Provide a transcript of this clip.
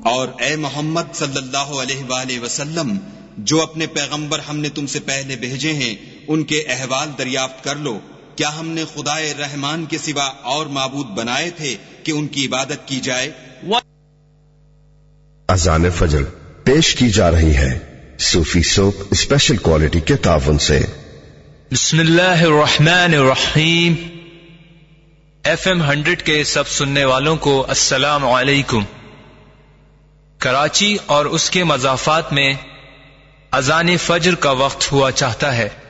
और ए मोहम्मद सल्लल्लाहु अलैहि वसल्लम, जो अपने पैगंबर हमने तुमसे पहले भेजे हैं उनके अहवाल दरियाफ्त कर लो। क्या हमने खुदाए रहमान के सिवा और माबूद बनाए थे कि उनकी इबादत की जाए? अज़ान फजर पेश की जा रही है सूफी सोप स्पेशल क्वालिटी के तावन से। बिस्मिल्लाहिर्रहमानिर्रहीम। FM 100 के सब सुनने वालों को अस्सलाम वालेकुम। कराची और उसके मज़ाफ़ात में अज़ान फजर का वक्त हुआ चाहता है।